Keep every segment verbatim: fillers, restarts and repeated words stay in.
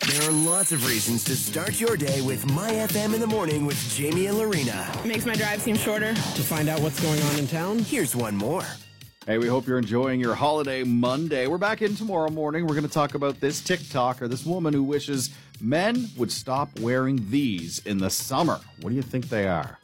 There are lots of reasons to start your day with My F M in the morning with Jamie and Lorena. Makes my drive seem shorter. To find out what's going on in town, here's one more. Hey, we hope you're enjoying your holiday Monday. We're back in tomorrow morning. We're going to talk about this TikToker, this woman who wishes men would stop wearing these in the summer. What do you think they are?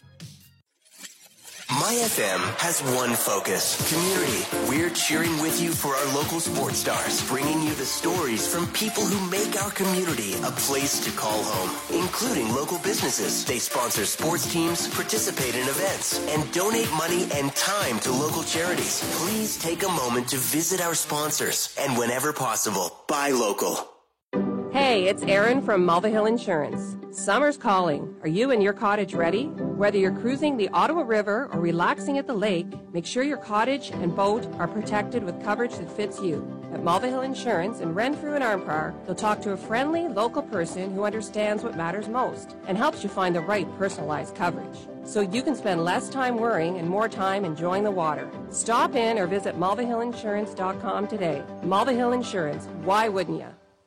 My F M has one focus, community. We're cheering with you for our local sports stars, bringing you the stories from people who make our community a place to call home, including local businesses. They sponsor sports teams, participate in events, and donate money and time to local charities. Please take a moment to visit our sponsors, and whenever possible, buy local. Hey, it's Erin from Mulvihill Insurance. Summer's calling. Are you and your cottage ready? Whether you're cruising the Ottawa River or relaxing at the lake, make sure your cottage and boat are protected with coverage that fits you. At Mulvihill Insurance in Renfrew and Armpar, you'll talk to a friendly local person who understands what matters most and helps you find the right personalized coverage, so you can spend less time worrying and more time enjoying the water. Stop in or visit mulvihill insurance dot com today. Mulvihill Insurance, why wouldn't you?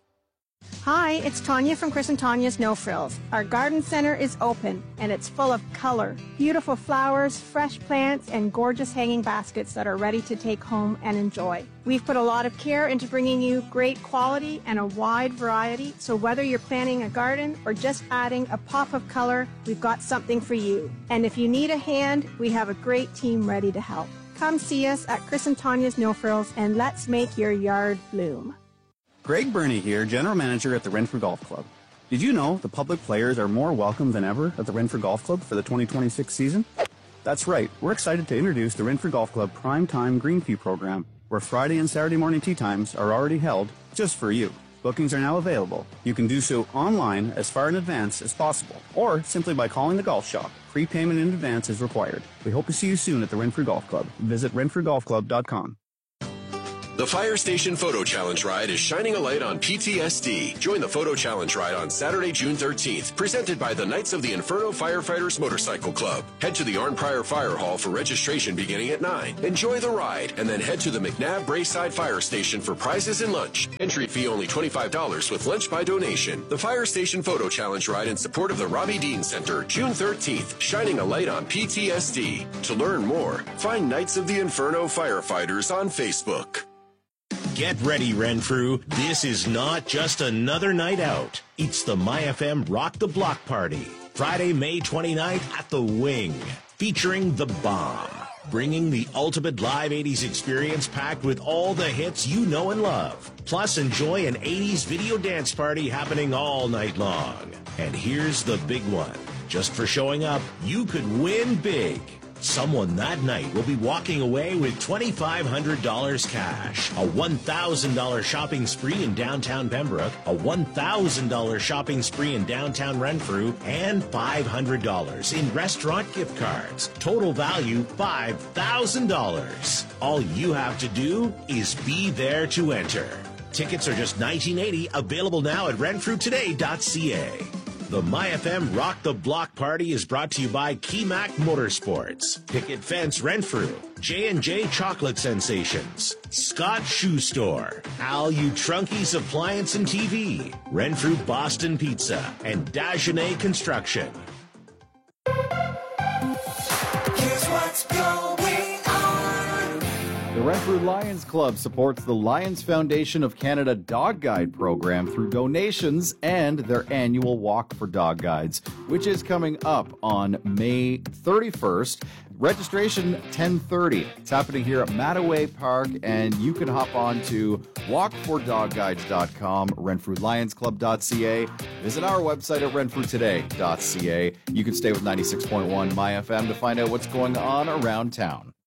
Hi, it's Tanya from Chris and Tanya's No Frills. Our garden center is open and it's full of color, beautiful flowers, fresh plants, and gorgeous hanging baskets that are ready to take home and enjoy. We've put a lot of care into bringing you great quality and a wide variety, so whether you're planting a garden or just adding a pop of color, we've got something for you. And if you need a hand, we have a great team ready to help. Come see us at Chris and Tanya's No Frills and let's make your yard bloom. Greg Burney here, General Manager at the Renfrew Golf Club. Did you know the public players are more welcome than ever at the Renfrew Golf Club for the twenty twenty-six season? That's right, we're excited to introduce the Renfrew Golf Club Prime Time Green Fee Program, where Friday and Saturday morning tee times are already held just for you. Bookings are now available. You can do so online as far in advance as possible, or simply by calling the golf shop. Prepayment in advance is required. We hope to see you soon at the Renfrew Golf Club. Visit renfrew golf club dot com. The Fire Station Photo Challenge Ride is shining a light on P T S D. Join the Photo Challenge Ride on Saturday, June thirteenth, presented by the Knights of the Inferno Firefighters Motorcycle Club. Head to the Arnprior Fire Hall for registration beginning at nine. Enjoy the ride, and then head to the McNabb Braeside Fire Station for prizes and lunch. Entry fee only twenty-five dollars with lunch by donation. The Fire Station Photo Challenge Ride in support of the Robbie Dean Center, June thirteenth, shining a light on P T S D. To learn more, find Knights of the Inferno Firefighters on Facebook. Get ready, Renfrew. This is not just another night out. It's the My F M Rock the Block Party. Friday, May twenty-ninth at the Wing. Featuring The Bomb. Bringing the ultimate live eighties experience packed with all the hits you know and love. Plus, enjoy an eighties video dance party happening all night long. And here's the big one. Just for showing up, you could win big. Someone that night will be walking away with twenty-five hundred dollars cash, a one thousand dollars shopping spree in downtown Pembroke, a one thousand dollars shopping spree in downtown Renfrew, and five hundred dollars in restaurant gift cards. Total value five thousand dollars. All you have to do is be there to enter. Tickets are just nineteen eighty dollars, available now at renfrew today dot c a. The My F M Rock the Block Party is brought to you by Keymac Motorsports, Picket Fence Renfrew, J and J Chocolate Sensations, Scott Shoe Store, Al U Trunkies Appliance and T V, Renfrew Boston Pizza, and Dagenet Construction. Here's what's going on. The Renfrew Lions Club supports the Lions Foundation of Canada Dog Guide program through donations and their annual Walk for Dog Guides, which is coming up on May thirty-first. Registration ten thirty. It's happening here at Mattaway Park, and you can hop on to walk for dog guides dot com, renfrew lions club dot c a. Visit our website at renfrew today dot c a. You can stay with ninety-six point one My F M to find out what's going on around town.